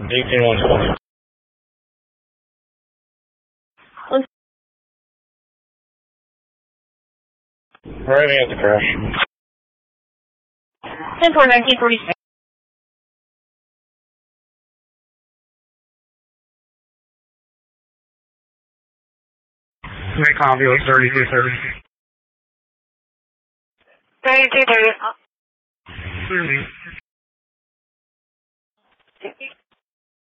18120. Arriving at the crash. 10-4-1946. Macon, Felix 3230. 3230. 30.